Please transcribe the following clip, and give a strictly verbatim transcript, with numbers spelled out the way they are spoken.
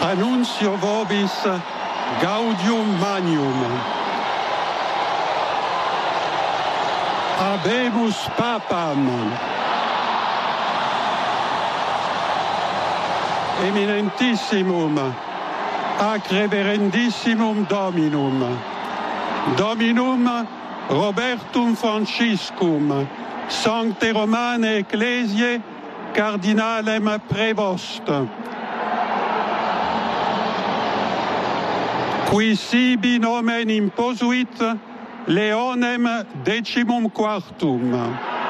Annuncio vobis gaudium magnum. Habemus papam. Eminentissimum, ac reverendissimum Dominum, Dominum Robertum Franciscum, Sancte Romane Ecclesiae, Cardinalem Prevost, qui sibi nomen imposuit Leonem decimum quartum.